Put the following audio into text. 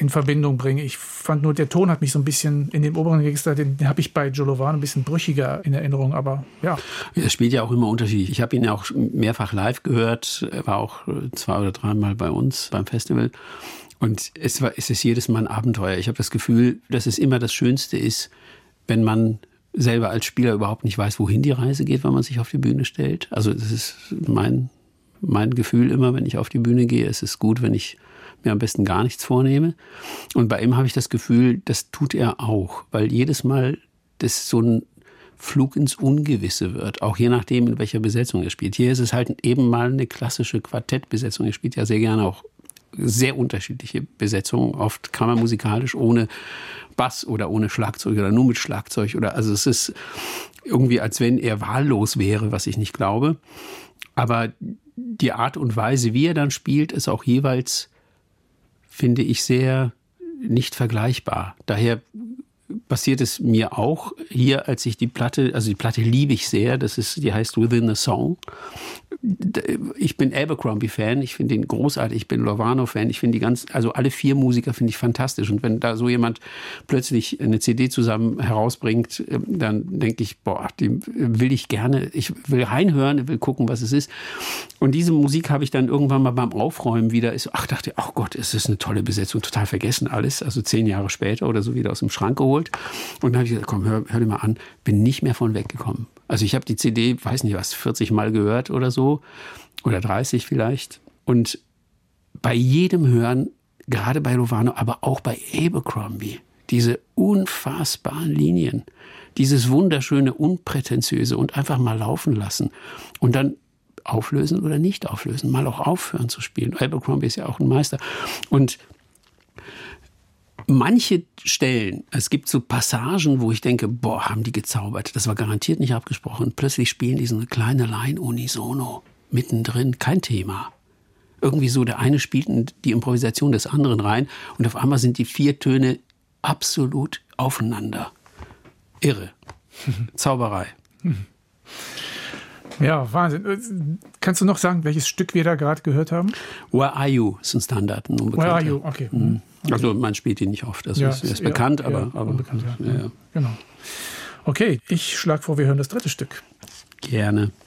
in Verbindung bringe. Ich fand nur, der Ton hat mich so ein bisschen in dem oberen Register, den habe ich bei Joe Lovano ein bisschen brüchiger in Erinnerung, aber ja. Er spielt ja auch immer unterschiedlich. Ich habe ihn ja auch mehrfach live gehört. Er war auch 2 oder 3 Mal bei uns beim Festival. Und es ist jedes Mal ein Abenteuer. Ich habe das Gefühl, dass es immer das Schönste ist, wenn man selber als Spieler überhaupt nicht weiß, wohin die Reise geht, wenn man sich auf die Bühne stellt. Also das ist mein Gefühl immer, wenn ich auf die Bühne gehe. Es ist gut, wenn ich mir am besten gar nichts vornehme. Und bei ihm habe ich das Gefühl, das tut er auch, weil jedes Mal das so ein Flug ins Ungewisse wird, auch je nachdem, in welcher Besetzung er spielt. Hier ist es halt eben mal eine klassische Quartettbesetzung. Er spielt ja sehr gerne auch sehr unterschiedliche Besetzungen, oft kammermusikalisch ohne Bass oder ohne Schlagzeug oder nur mit Schlagzeug. Also es ist irgendwie, als wenn er wahllos wäre, was ich nicht glaube. Aber die Art und Weise, wie er dann spielt, ist auch jeweils, finde ich, sehr nicht vergleichbar. Daher passiert es mir auch hier, als ich die Platte liebe ich sehr, die heißt Within a Song. Ich bin Abercrombie-Fan, ich finde ihn großartig, ich bin Lovano-Fan, ich finde alle 4 Musiker finde ich fantastisch. Und wenn da so jemand plötzlich eine CD zusammen herausbringt, dann denke ich, die will ich gerne, ich will reinhören, ich will gucken, was es ist. Und diese Musik habe ich dann irgendwann mal beim Aufräumen wieder, dachte, oh Gott, ist das eine tolle Besetzung, total vergessen alles, also 10 Jahre später oder so wieder aus dem Schrank geholt. Und dann habe ich gesagt, komm, hör dir mal an, bin nicht mehr von weggekommen. Also ich habe die CD, weiß nicht was, 40 Mal gehört oder so, oder 30 vielleicht. Und bei jedem Hören, gerade bei Lovano, aber auch bei Abercrombie, diese unfassbaren Linien, dieses wunderschöne, unprätentiöse und einfach mal laufen lassen und dann auflösen oder nicht auflösen, mal auch aufhören zu spielen. Abercrombie ist ja auch ein Meister. Und manche Stellen, es gibt so Passagen, wo ich denke, haben die gezaubert. Das war garantiert nicht abgesprochen. Plötzlich spielen die so eine kleine Line unisono. Mittendrin, kein Thema. Irgendwie so, der eine spielt die Improvisation des anderen rein und auf einmal sind die 4 Töne absolut aufeinander. Irre. Zauberei. Ja, Wahnsinn. Kannst du noch sagen, welches Stück wir da gerade gehört haben? Where Are You ist ein Standard, ein Unbekannter. Where Are You, okay. Also man spielt ihn nicht oft, er ist bekannt, aber unbekannt, ja. Genau. Okay, ich schlage vor, wir hören das 3. Stück. Gerne.